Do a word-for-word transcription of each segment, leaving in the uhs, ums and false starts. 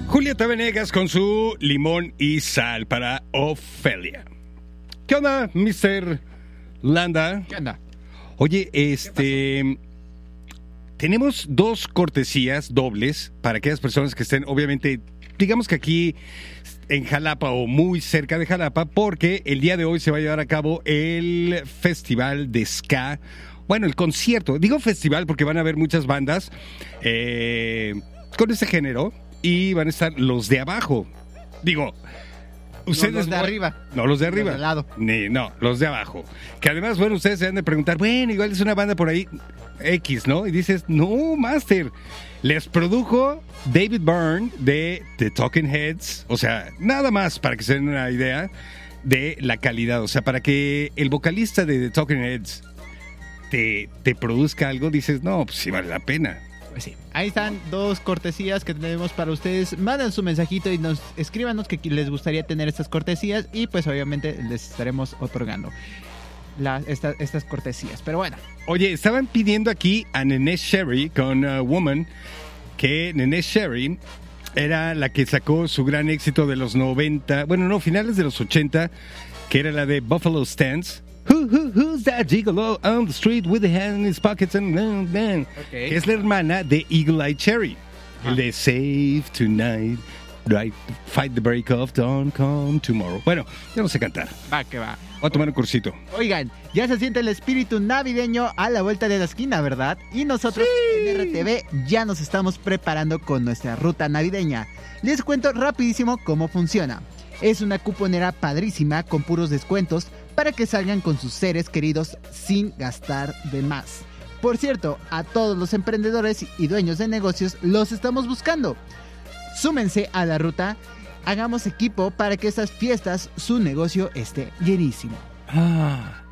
Julieta Venegas con su limón y sal para Ofelia. ¿Qué onda, mister Landa? ¿Qué onda? Oye, este... tenemos dos cortesías dobles para aquellas personas que estén, obviamente, digamos que aquí en Jalapa o muy cerca de Jalapa, porque el día de hoy se va a llevar a cabo el Festival de Ska. Bueno, el concierto. Digo festival porque van a haber muchas bandas eh, con ese género y van a estar los de abajo. Digo... Ustedes, no, los de arriba. No, los de arriba. Los de lado. Ni, no, los de abajo. Que además, bueno, ustedes se han de preguntar, bueno, igual es una banda por ahí X, ¿no? Y dices, no, Master. Les produjo David Byrne de The Talking Heads. O sea, nada más para que se den una idea de la calidad. O sea, para que el vocalista de The Talking Heads te, te produzca algo, dices, no, pues sí vale la pena. Pues sí, ahí están dos cortesías que tenemos para ustedes. Manden su mensajito y nos escríbanos que les gustaría tener estas cortesías y pues obviamente les estaremos otorgando la, esta, estas cortesías. Pero bueno. Oye, estaban pidiendo aquí a Neneh Cherry con uh, Woman, que Neneh Cherry era la que sacó su gran éxito de los noventa, bueno, no, finales de los ochenta, que era la de Buffalo Stance. Who, who, who's that gigolo on the street with the hand in his pockets and then, okay. Es la hermana de Eagle Eye Cherry, ah. El de Save Tonight, right, Fight the Break of Dawn, Come Tomorrow. Bueno, yo no sé cantar. Va que va. Voy a tomar un cursito. Oigan, ya se siente el espíritu navideño a la vuelta de la esquina, ¿verdad? Y nosotros sí. En R T V ya nos estamos preparando con nuestra ruta navideña. Les cuento rapidísimo cómo funciona. Es una cuponera padrísima con puros descuentos para que salgan con sus seres queridos sin gastar de más. Por cierto, a todos los emprendedores y dueños de negocios los estamos buscando. Súmense a la ruta, hagamos equipo para que estas fiestas su negocio esté llenísimo. Ah.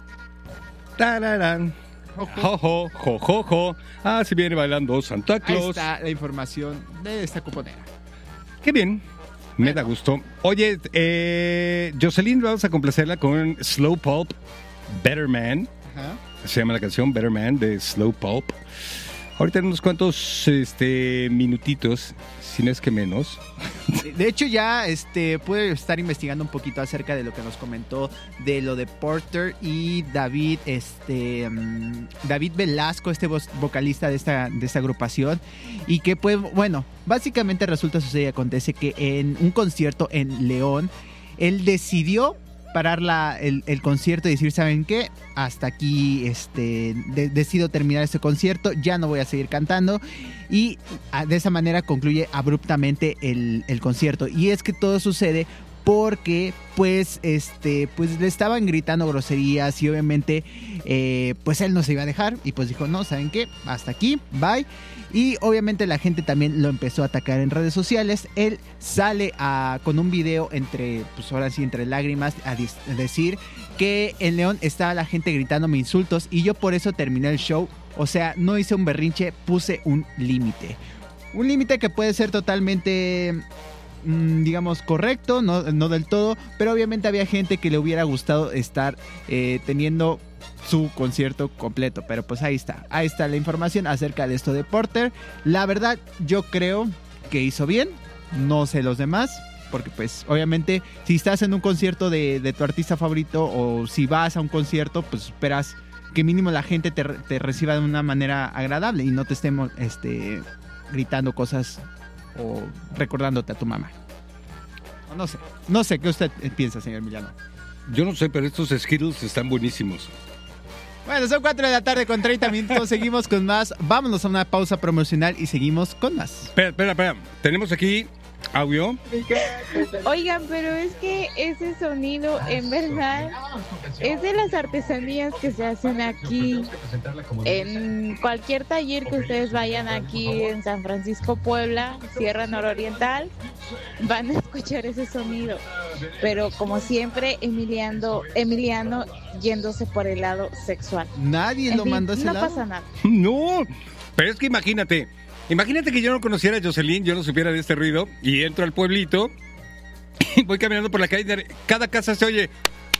Tararán. Jojo, jojojo. Ah, se viene bailando Santa Claus. Ahí está la información de esta cuponera. Qué bien. Me da gusto. Oye, eh, Jocelyn, vamos a complacerla con Slow Pulp, Better Man. Ajá. Se llama la canción Better Man de Slow Pulp. Ahorita en unos cuantos este, minutitos, si no es que menos. De hecho, ya este, pude estar investigando un poquito acerca de lo que nos comentó de lo de Porter y David, este, um, David Velasco, este vocalista de esta, de esta agrupación. Y que, pues, bueno, básicamente resulta, sucede y acontece que en un concierto en León, él decidió parar la, el, el concierto y decir, ¿saben qué? Hasta aquí este, de, decido terminar este concierto, ya no voy a seguir cantando, y a, de esa manera concluye abruptamente el, el concierto. Y es que todo sucede porque pues este pues le estaban gritando groserías y obviamente eh, pues él no se iba a dejar y pues dijo, no, ¿saben qué? Hasta aquí, bye. Y obviamente la gente también lo empezó a atacar en redes sociales. Él sale a, con un video entre, pues ahora sí, entre lágrimas, a, dis, a decir que en León estaba la gente gritándome insultos y yo por eso terminé el show. O sea, no hice un berrinche, puse un límite. Un límite que puede ser totalmente, mmm, digamos, correcto, no, no del todo, pero obviamente había gente que le hubiera gustado estar eh, teniendo su concierto completo, pero pues ahí está, ahí está la información acerca de esto de Porter. La verdad, yo creo que hizo bien, no sé los demás, porque pues obviamente si estás en un concierto de, de tu artista favorito o si vas a un concierto, pues esperas que mínimo la gente te, te reciba de una manera agradable y no te estemos este, gritando cosas o recordándote a tu mamá. No sé, no sé, ¿qué usted piensa, señor Emiliano? Yo no sé, pero estos Skittles están buenísimos. Bueno, son cuatro de la tarde con treinta minutos, seguimos con más. Vámonos a una pausa promocional y seguimos con más. Espera, espera, espera. Tenemos aquí audio. Oigan, pero es que ese sonido, en verdad, es de las artesanías que se hacen aquí. En cualquier taller que ustedes vayan aquí en San Francisco, Puebla, Sierra Nororiental, van a escuchar ese sonido. Pero como siempre, Emiliano, Emiliano yéndose por el lado sexual. Nadie lo mandó a ese no lado. No pasa nada. No, pero es que imagínate. Imagínate que yo no conociera a Jocelyn, yo no supiera de este ruido, y entro al pueblito, y voy caminando por la calle, cada casa se oye.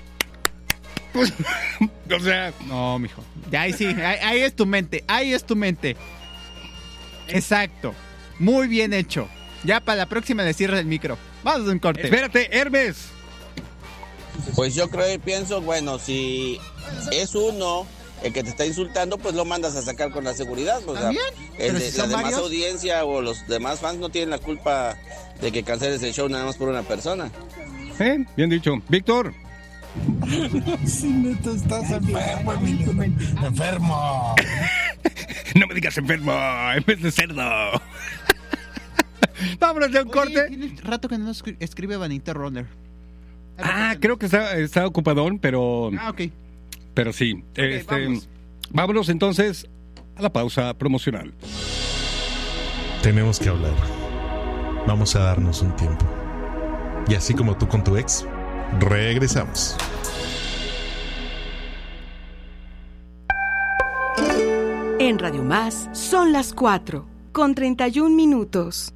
Pues, o sea... No, mijo. Ahí sí, ahí, ahí es tu mente, ahí es tu mente. Exacto. Muy bien hecho. Ya para la próxima le cierra el micro. Vamos a un corte. Espérate, Hermes. Pues yo creo y pienso, bueno, si es uno el que te está insultando, pues lo mandas a sacar con la seguridad. O sea, el de, si la demás varios? audiencia o los demás fans no tienen la culpa de que canceles el show nada más por una persona. ¿Eh? Bien dicho. Víctor. Si neto estás enfermo, Emilio. Enfermo. No me digas enfermo, en vez de cerdo. Vámonos de un Oye, corte. Tiene rato que no escribe Vanita Runner. Ah, creo que está, está ocupadón, pero... Ah, ok. Pero sí. Okay, este, vámonos. vámonos entonces a la pausa promocional. Tenemos que hablar. Vamos a darnos un tiempo. Y así como tú con tu ex, regresamos. En Radio Más son las cuatro, con treinta y un minutos.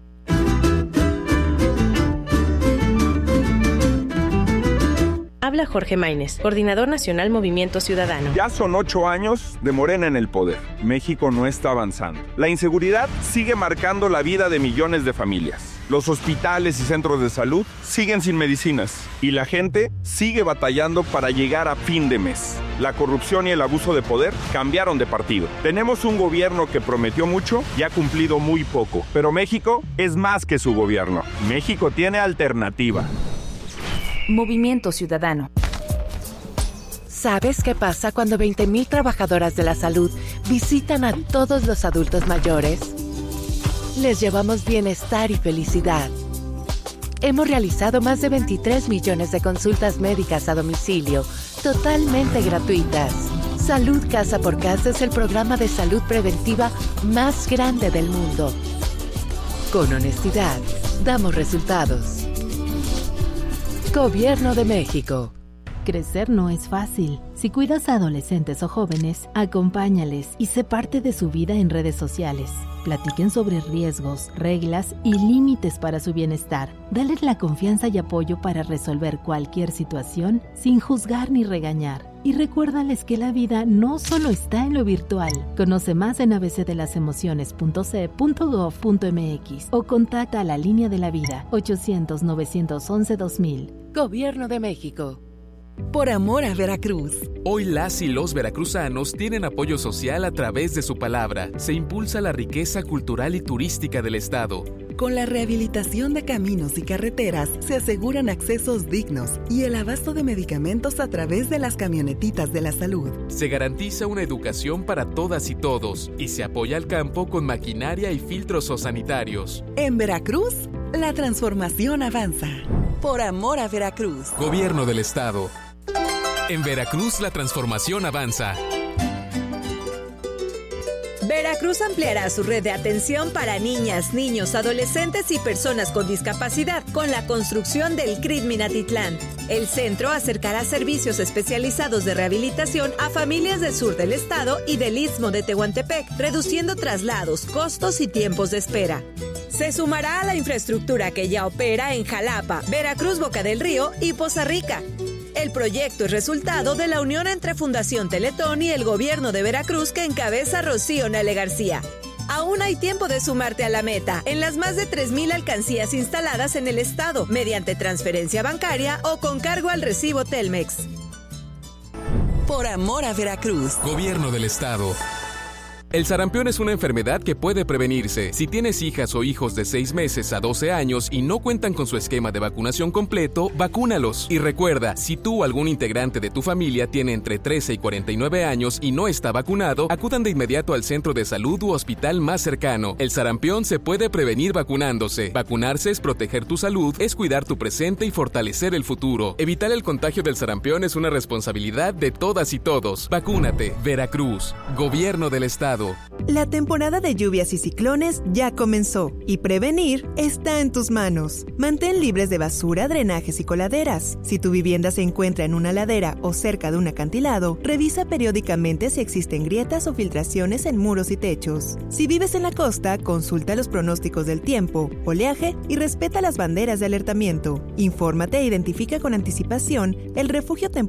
Habla Jorge Maínez, coordinador nacional Movimiento Ciudadano. Ya son ocho años de Morena en el poder. México no está avanzando. La inseguridad sigue marcando la vida de millones de familias. Los hospitales y centros de salud siguen sin medicinas. Y la gente sigue batallando para llegar a fin de mes. La corrupción y el abuso de poder cambiaron de partido. Tenemos un gobierno que prometió mucho y ha cumplido muy poco. Pero México es más que su gobierno. México tiene alternativa. Movimiento Ciudadano. ¿Sabes qué pasa cuando veinte mil trabajadoras de la salud visitan a todos los adultos mayores? Les llevamos bienestar y felicidad. Hemos realizado más de veintitrés millones de consultas médicas a domicilio, totalmente gratuitas. Salud Casa por Casa es el programa de salud preventiva más grande del mundo. Con honestidad, damos resultados. Gobierno de México. Crecer no es fácil. Si cuidas a adolescentes o jóvenes, acompáñales y sé parte de su vida en redes sociales. Platiquen sobre riesgos, reglas y límites para su bienestar. Dales la confianza y apoyo para resolver cualquier situación sin juzgar ni regañar. Y recuérdales que la vida no solo está en lo virtual. Conoce más en a b c de las emociones punto c e punto gov punto m x o contacta a la Línea de la Vida ochocientos, novecientos once, dos mil. Gobierno de México. Por amor a Veracruz. Hoy las y los veracruzanos tienen apoyo social a través de su palabra. Se impulsa la riqueza cultural y turística del estado. Con la rehabilitación de caminos y carreteras se aseguran accesos dignos y el abasto de medicamentos a través de las camionetitas de la salud. Se garantiza una educación para todas y todos y se apoya al campo con maquinaria y filtros sanitarios. En Veracruz, la transformación avanza. Por amor a Veracruz. Gobierno del estado. En Veracruz la transformación avanza. Veracruz ampliará su red de atención para niñas, niños, adolescentes y personas con discapacidad con la construcción del C R I D Minatitlán. El centro acercará servicios especializados de rehabilitación a familias del sur del estado y del Istmo de Tehuantepec, reduciendo traslados, costos y tiempos de espera. Se sumará a la infraestructura que ya opera en Jalapa, Veracruz, Boca del Río y Poza Rica. El proyecto es resultado de la unión entre Fundación Teletón y el gobierno de Veracruz que encabeza Rocío Nale García. Aún hay tiempo de sumarte a la meta en las más de tres mil alcancías instaladas en el estado, mediante transferencia bancaria o con cargo al recibo Telmex. Por amor a Veracruz. Gobierno del estado. El sarampión es una enfermedad que puede prevenirse. Si tienes hijas o hijos de seis meses a doce años y no cuentan con su esquema de vacunación completo, vacúnalos. Y recuerda, si tú o algún integrante de tu familia tiene entre trece y cuarenta y nueve años y no está vacunado, acudan de inmediato al centro de salud u hospital más cercano. El sarampión se puede prevenir vacunándose. Vacunarse es proteger tu salud, es cuidar tu presente y fortalecer el futuro. Evitar el contagio del sarampión es una responsabilidad de todas y todos. Vacúnate. Veracruz. Gobierno del estado. La temporada de lluvias y ciclones ya comenzó y prevenir está en tus manos. Mantén libres de basura, drenajes y coladeras. Si tu vivienda se encuentra en una ladera o cerca de un acantilado, revisa periódicamente si existen grietas o filtraciones en muros y techos. Si vives en la costa, consulta los pronósticos del tiempo, oleaje y respeta las banderas de alertamiento. Infórmate e identifica con anticipación el refugio temporal